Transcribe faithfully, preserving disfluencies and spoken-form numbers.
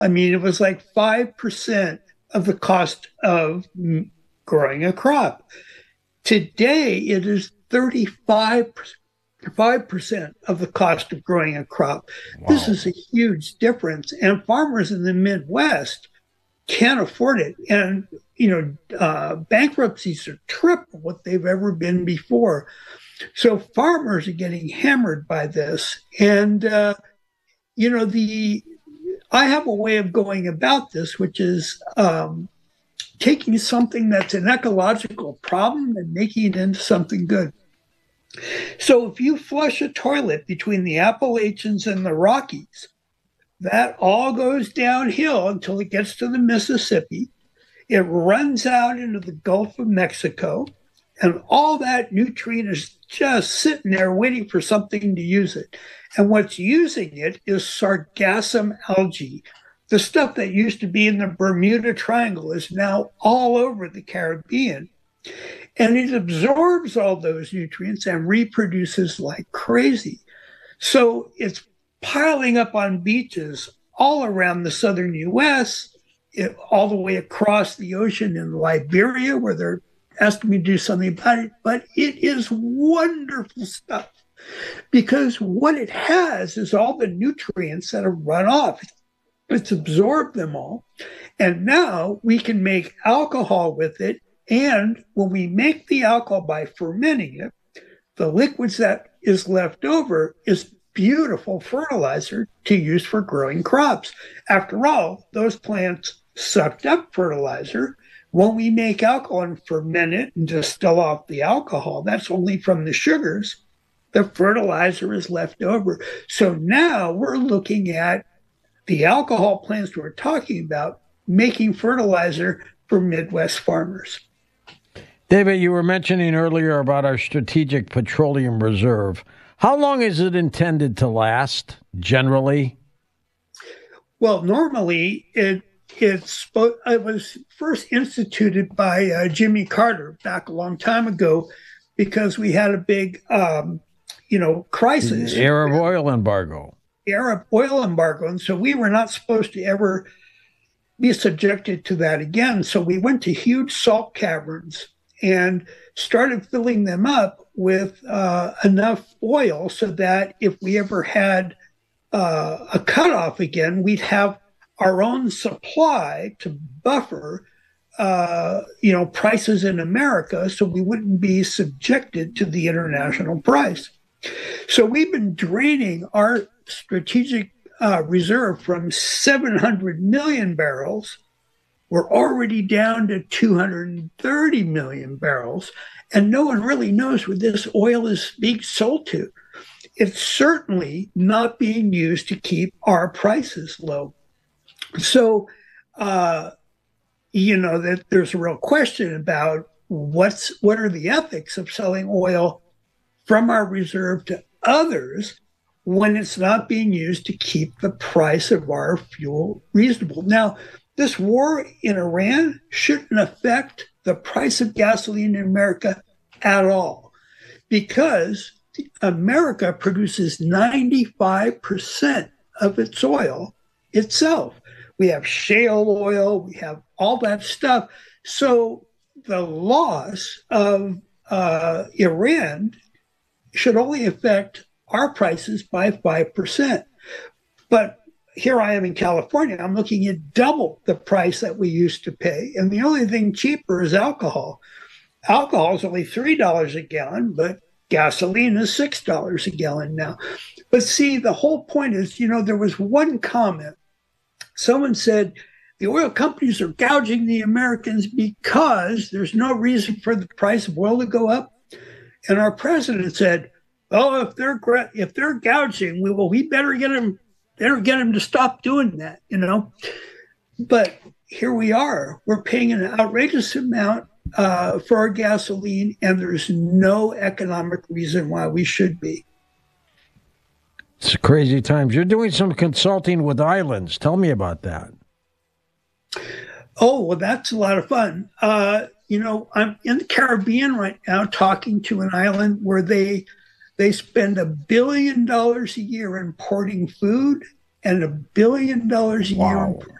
I mean, it was like five percent of the cost of growing a crop. Today, it is thirty-five percent of the cost of growing a crop. This Wow. is a huge difference. And farmers in the Midwest can't afford it. And, you know, uh, bankruptcies are triple what they've ever been before. So farmers are getting hammered by this. And, uh, you know, the I have a way of going about this, which is um, taking something that's an ecological problem and making it into something good. So if you flush a toilet between the Appalachians and the Rockies, that all goes downhill until it gets to the Mississippi. It runs out into the Gulf of Mexico, and all that nutrient is just sitting there waiting for something to use it. And what's using it is sargassum algae. The stuff that used to be in the Bermuda Triangle is now all over the Caribbean. And it absorbs all those nutrients and reproduces like crazy. So it's piling up on beaches all around the southern U S, it, all the way across the ocean in Liberia, where they're asking me to do something about it. But it is wonderful stuff because what it has is all the nutrients that have run off. It's absorbed them all. And now we can make alcohol with it. And when we make the alcohol by fermenting it, the liquids that is left over is beautiful fertilizer to use for growing crops. After all, those plants sucked up fertilizer. When we make alcohol and ferment it and distill off the alcohol, that's only from the sugars. The fertilizer is left over. So now we're looking at the alcohol plants we're talking about making fertilizer for Midwest farmers. David, you were mentioning earlier about our strategic petroleum reserve. How long is it intended to last, generally? Well, normally it it's it was first instituted by uh, Jimmy Carter back a long time ago because we had a big, um, you know, crisis. The Arab oil embargo. The Arab oil embargo, and so we were not supposed to ever be subjected to that again. So we went to huge salt caverns and started filling them up with uh, enough oil so that if we ever had uh, a cutoff again, we'd have our own supply to buffer, uh, you know, prices in America, so we wouldn't be subjected to the international price. So we've been draining our strategic uh, reserve from seven hundred million barrels. We're already down to two hundred thirty million barrels, and no one really knows where this oil is being sold to. It's certainly not being used to keep our prices low. So, uh, you know, that there's a real question about what's what are the ethics of selling oil from our reserve to others when it's not being used to keep the price of our fuel reasonable. Now, this war in Iran shouldn't affect the price of gasoline in America at all because America produces ninety-five percent of its oil itself. We have shale oil, we have all that stuff. So the loss of uh, Iran should only affect our prices by five percent. But here I am in California, I'm looking at double the price that we used to pay. And the only thing cheaper is alcohol. Alcohol is only three dollars a gallon, but gasoline is six dollars a gallon now. But see, the whole point is, you know, there was one comment. Someone said, the oil companies are gouging the Americans because there's no reason for the price of oil to go up. And our president said, oh, if they're if they're gouging, we well, we better get them, better get them to stop doing that, you know. But here we are. We're paying an outrageous amount uh, for our gasoline, and there's no economic reason why we should be. It's crazy times. You're doing some consulting with islands. Tell me about that. Oh, well, that's a lot of fun. Uh, you know, I'm in the Caribbean right now talking to an island where they they spend a billion dollars a year importing food and a billion dollars a Wow. year